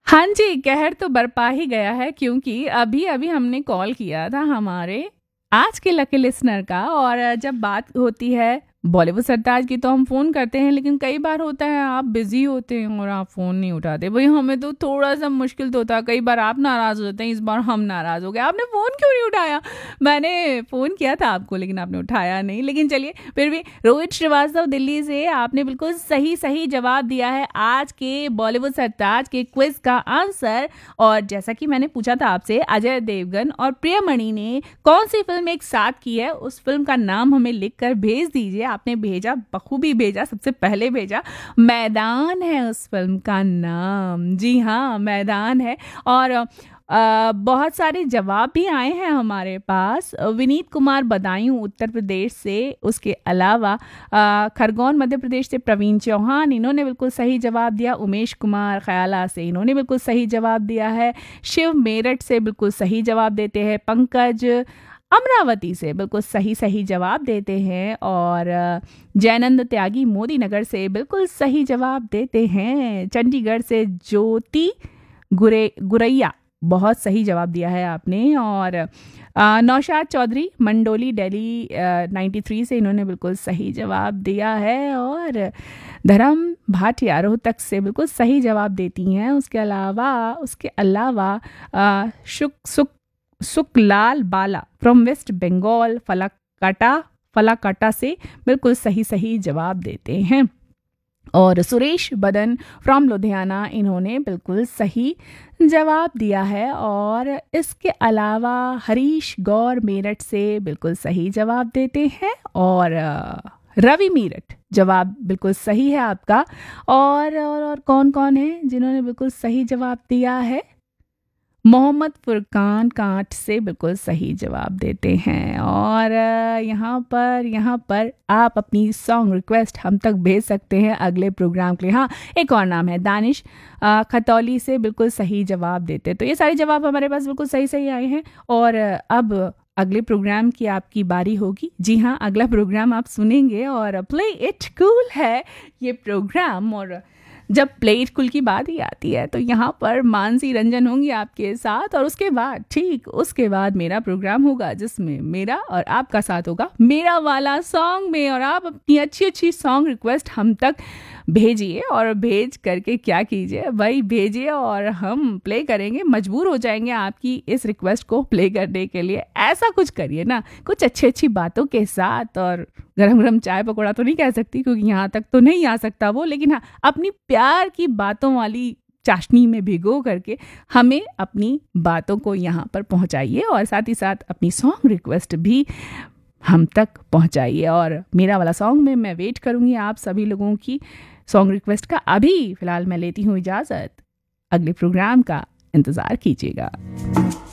हाँ जी, कहर तो बरपा ही गया है क्योंकि अभी-अभी हमने कॉल किया था हमारे आज के लकी लिसनर का और जब बात होती है बॉलीवुड सरताज की तो हम फ़ोन करते हैं लेकिन कई बार होता है आप बिज़ी होते हैं और आप फ़ोन नहीं उठाते। भई हमें तो थोड़ा-सा मुश्किल तो होता है, कई बार आप नाराज़ हो जाते हैं, इस बार हम नाराज़ हो गए, आपने फ़ोन क्यों नहीं उठाया? मैंने फ़ोन किया था आपको लेकिन आपने उठाया नहीं। लेकिन चलिए फिर भी रोहित श्रीवास्तव दिल्ली से आपने बिल्कुल सही जवाब दिया है आज के बॉलीवुड सरताज के क्विज़ का आंसर। और जैसा कि मैंने पूछा था आपसे अजय देवगन और प्रियमणि ने कौन-सी फ़िल्म एक साथ की है, उस फ़िल्म का नाम हमें लिख कर भेज दीजिए। आपने भेजा, बखूबी भेजा, सबसे पहले भेजा मैदान है उस फ़िल्म का नाम। जी हाँ, मैदान है। और बहुत सारे जवाब भी आए हैं हमारे पास। विनीत कुमार बदायूं उत्तर प्रदेश से, उसके अलावा खरगोन मध्य प्रदेश से प्रवीण चौहान, इन्होंने बिल्कुल सही जवाब दिया। उमेश कुमार खयाला से, इन्होंने बिल्कुल सही जवाब दिया है। शिव मेरठ से बिल्कुल सही जवाब देते हैं। पंकज अमरावती से बिल्कुल सही जवाब देते हैं। और जयनंद त्यागी मोदी नगर से बिल्कुल सही जवाब देते हैं। चंडीगढ़ से ज्योति गुरैया, बहुत सही जवाब दिया है आपने। और नौशाद चौधरी मंडोली दिल्ली 93 से, इन्होंने बिल्कुल सही जवाब दिया है। और धर्म भाटिया रोहतक से बिल्कुल सही जवाब देती हैं। उसके अलावा सुखलाल बाला फ्रॉम वेस्ट बंगाल फलाकाटा से बिल्कुल सही जवाब देते हैं। और सुरेश बदन फ्रॉम लुधियाना, इन्होंने बिल्कुल सही जवाब दिया है। और इसके अलावा हरीश गौर मेरठ से बिल्कुल सही जवाब देते हैं। और रवि मेरठ, जवाब बिल्कुल सही है आपका। और कौन है जिन्होंने बिल्कुल सही जवाब दिया है? मोहम्मद फुरकान कांट से बिल्कुल सही जवाब देते हैं। और यहाँ पर आप अपनी सॉन्ग रिक्वेस्ट हम तक भेज सकते हैं अगले प्रोग्राम के लिए। हाँ, एक और नाम है दानिश खतौली से, बिल्कुल सही जवाब देते। तो ये सारे जवाब हमारे पास बिल्कुल सही आए हैं। और अब अगले प्रोग्राम की आपकी बारी होगी। जी हाँ, अगला प्रोग्राम आप सुनेंगे और प्ले इट कूल है ये प्रोग्राम। और जब प्ले इट कूल की बात ही आती है तो यहाँ पर मानसी रंजन होंगी आपके साथ। और उसके बाद मेरा प्रोग्राम होगा जिसमें मेरा और आपका साथ होगा मेरा वाला सॉन्ग में। और आप अपनी अच्छी सॉन्ग रिक्वेस्ट हम तक भेजिए और भेज करके क्या कीजिए भाई, भेजिए और हम प्ले करेंगे। मजबूर हो जाएंगे आपकी इस रिक्वेस्ट को प्ले करने के लिए। ऐसा कुछ करिए ना, कुछ अच्छी बातों के साथ। और गरम चाय पकौड़ा तो नहीं कह सकती क्योंकि यहाँ तक तो नहीं आ सकता वो, लेकिन हाँ, अपनी प्यार की बातों वाली चाशनी में भिगो करके हमें अपनी बातों को यहाँ पर पहुँचाइए। और साथ ही साथ अपनी सॉन्ग रिक्वेस्ट भी हम तक पहुँचाइए। और मेरा वाला सॉन्ग में मैं वेट करूँगी आप सभी लोगों की सॉन्ग रिक्वेस्ट का। अभी फ़िलहाल मैं लेती हूँ इजाज़त, अगले प्रोग्राम का इंतज़ार कीजिएगा।